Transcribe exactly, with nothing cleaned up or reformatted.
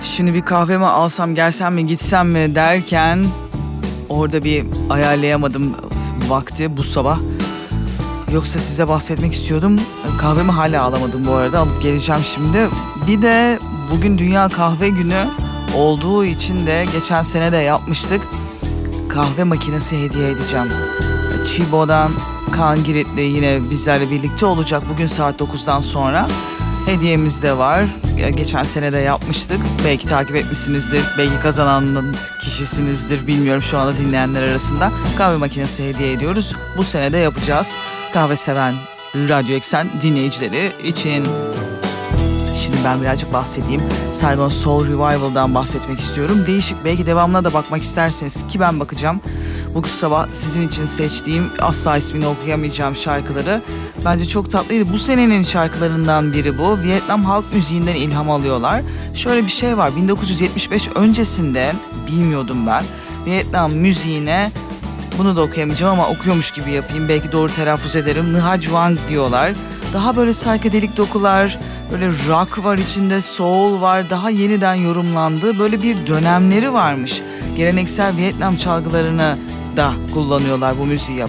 Şimdi bir kahvemi alsam gelsem mi gitsem mi derken orada bir ayarlayamadım vakti bu sabah. Yoksa size bahsetmek istiyordum. Kahvemi hala alamadım bu arada. Alıp geleceğim şimdi. Bir de bugün Dünya Kahve Günü olduğu için de geçen sene de yapmıştık. Kahve makinesi hediye edeceğim. Chibo'dan Kaan Giritli yine bizlerle birlikte olacak bugün saat dokuzdan sonra. Hediyemiz de var. Geçen sene de yapmıştık. Belki takip etmişsinizdir. Belki kazanan kişisinizdir. Bilmiyorum, şu anda dinleyenler arasında. Kahve makinesi hediye ediyoruz. Bu sene de yapacağız. Kahve seven Radyo Eksen dinleyicileri için. Şimdi ben birazcık bahsedeyim. Saigon Soul Revival'dan bahsetmek istiyorum. Değişik, belki devamına da bakmak isterseniz ki ben bakacağım. Bugün sabah sizin için seçtiğim, asla ismini okuyamayacağım şarkıları. Bence çok tatlıydı. Bu senenin şarkılarından biri bu. Vietnam halk müziğinden ilham alıyorlar. Şöyle bir şey var. bin dokuz yüz yetmiş beş öncesinde, bilmiyordum ben, Vietnam müziğine, bunu da okuyamayacağım ama okuyormuş gibi yapayım, belki doğru telaffuz ederim, Nha Juang diyorlar. Daha böyle psychedelic dokular, böyle rock var içinde, soul var, daha yeniden yorumlandığı böyle bir dönemleri varmış. Geleneksel Vietnam çalgılarını da kullanıyorlar bu müziği